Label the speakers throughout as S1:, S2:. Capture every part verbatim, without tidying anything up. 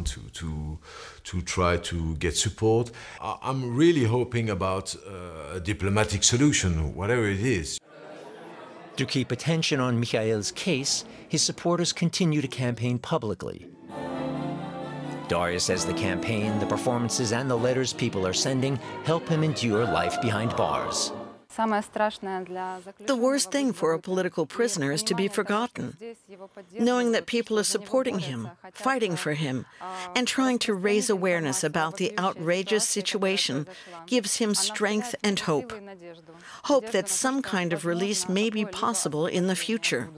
S1: to to to try to get support. I'm really hoping about a diplomatic solution, whatever it is.
S2: To keep attention on Michael's case, his supporters continue to campaign publicly. Daria says the campaign, the performances, and the letters people are sending help him endure life behind bars.
S3: The worst thing for a political prisoner is to be forgotten. Knowing that people are supporting him, fighting for him, and trying to raise awareness about the outrageous situation gives him strength and hope. Hope that some kind of release may be possible in the future.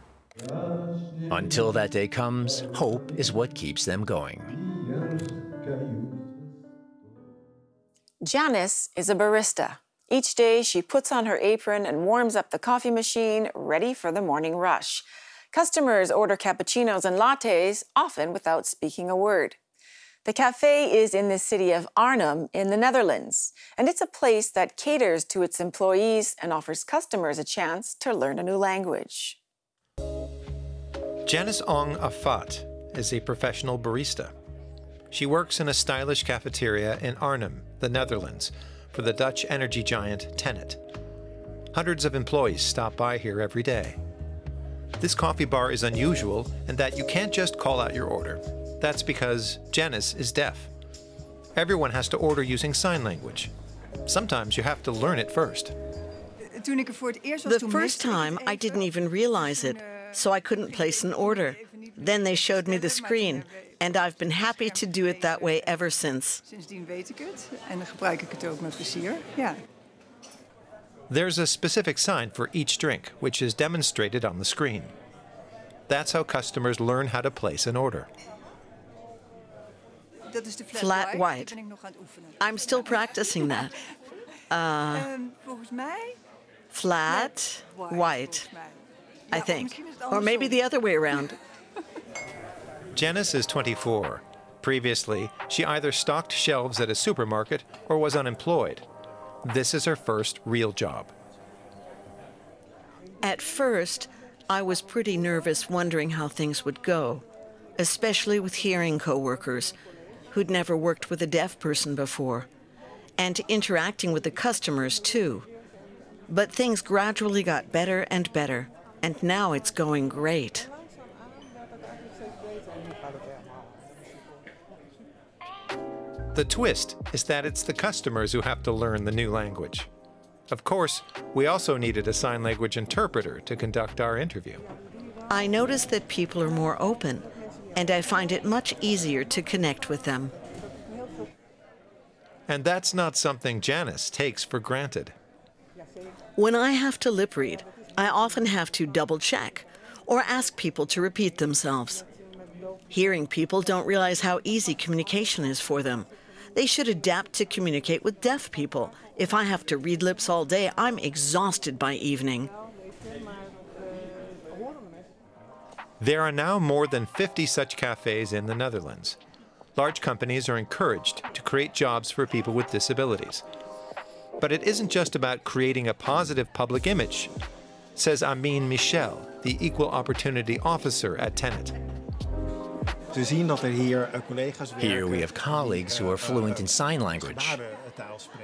S2: Until that day comes, hope is what keeps them going.
S4: Janice is a barista. Each day, she puts on her apron and warms up the coffee machine, ready for the morning rush. Customers order cappuccinos and lattes, often without speaking a word. The cafe is in the city of Arnhem in the Netherlands, and it's a place that caters to its employees and offers customers a chance to learn a new language.
S5: Janice Ong Afat is a professional barista. She works in a stylish cafeteria in Arnhem, the Netherlands, for the Dutch energy giant TenneT. Hundreds of employees stop by here every day. This coffee bar is unusual in that you can't just call out your order. That's because Janice is deaf. Everyone has to order using sign language. Sometimes you have to learn it first.
S3: The first time, I didn't even realize it, so I couldn't place an order. Then they showed me the screen, and I've been happy to do it that way ever since.
S5: There's a specific sign for each drink, which is demonstrated on the screen. That's how customers learn how to place an order.
S3: Flat white. I'm still practicing that. Uh, flat white, I think. Or maybe the other way around.
S5: Janice is twenty-four. Previously, she either stocked shelves at a supermarket or was unemployed. This is her first real job.
S3: At first, I was pretty nervous, wondering how things would go, especially with hearing coworkers who'd never worked with a deaf person before, and interacting with the customers too. But things gradually got better and better, and now it's going great.
S5: The twist is that it's the customers who have to learn the new language. Of course, we also needed a sign language interpreter to conduct our interview.
S3: I notice that people are more open, and I find it much easier to connect with them.
S5: And that's not something Janice takes for granted.
S3: When I have to lip read, I often have to double check or ask people to repeat themselves. Hearing people don't realize how easy communication is for them. They should adapt to communicate with deaf people. If I have to read lips all day, I'm exhausted by evening.
S5: There are now more than fifty such cafes in the Netherlands. Large companies are encouraged to create jobs for people with disabilities. But it isn't just about creating a positive public image, says Amin Michel, the Equal Opportunity Officer at TenneT.
S2: Here we have colleagues who are fluent in sign language.